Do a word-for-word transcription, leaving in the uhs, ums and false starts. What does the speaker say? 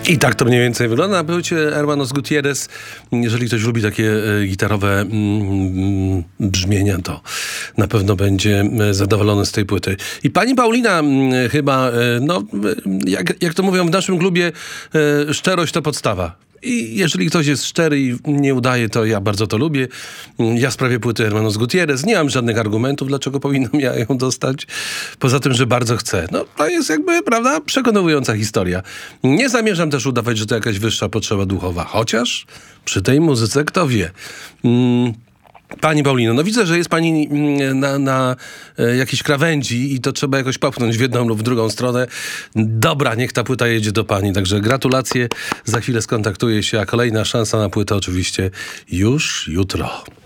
I tak to mniej więcej wygląda na płycie Hermanos Gutierrez. Jeżeli ktoś lubi takie e, gitarowe mm, brzmienia, to na pewno będzie zadowolony z tej płyty. I pani Paulina mm, chyba, e, no, jak, jak to mówią w naszym klubie, e, szczerość to podstawa. I jeżeli ktoś jest szczery i nie udaje, to ja bardzo to lubię. Ja w sprawie płyty Hermanos Gutierrez nie mam żadnych argumentów, dlaczego powinnam ja ją dostać. Poza tym, że bardzo chcę. No, to jest jakby, prawda, przekonująca historia. Nie zamierzam też udawać, że to jakaś wyższa potrzeba duchowa. Chociaż przy tej muzyce kto wie. Mm. Pani Paulino, no widzę, że jest pani na, na e, jakiejś krawędzi i to trzeba jakoś popchnąć w jedną lub w drugą stronę. Dobra, niech ta płyta jedzie do pani. Także gratulacje. Za chwilę skontaktuję się, a kolejna szansa na płytę oczywiście już jutro.